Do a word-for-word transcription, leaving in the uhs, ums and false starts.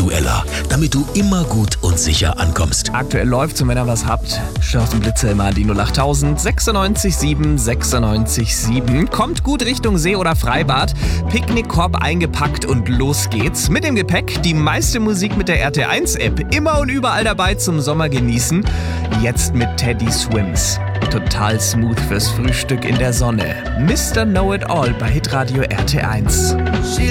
aktueller, damit du immer gut und sicher ankommst. Aktuell läuft's und wenn ihr was habt, schaut den Blitzer immer an die null acht null null sechsundneunzig sieben sechsundneunzig sieben. Kommt gut Richtung See oder Freibad, Picknickkorb eingepackt und los geht's. Mit dem Gepäck die meiste Musik mit der R T eins App. Immer und überall dabei zum Sommer genießen. Jetzt mit Teddy Swims. Total smooth fürs Frühstück in der Sonne. Mister Know It All bei Hitradio R T eins.